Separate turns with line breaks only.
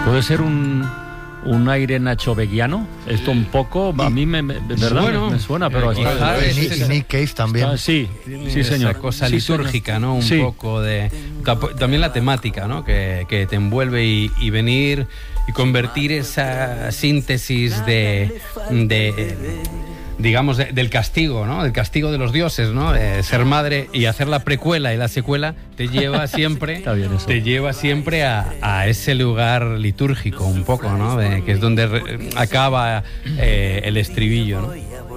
¿Puede ser un aire nachoveguiano? Esto un poco, a mí ¿verdad?
Bueno,
me suena, pero
Y Nick Cave también.
Sí, señor.
Esa cosa
Sí,
litúrgica, ¿no? Un poco de... También la temática, ¿no? Que te envuelve y venir y convertir esa síntesis digamos, del castigo, ¿no? Del castigo de los dioses, ¿no? Ser madre y hacer la precuela y la secuela te lleva siempre, a ese lugar litúrgico, un poco, ¿no? Que es donde acaba el estribillo, ¿no?